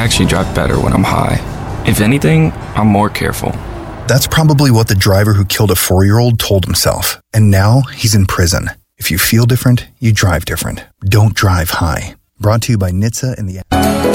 actually drive better when I'm high. If anything, I'm more careful. That's probably what the driver who killed a 4-year-old told himself. And now he's in prison. If you feel different, you drive different. Don't drive high. Brought to you by NHTSA and the...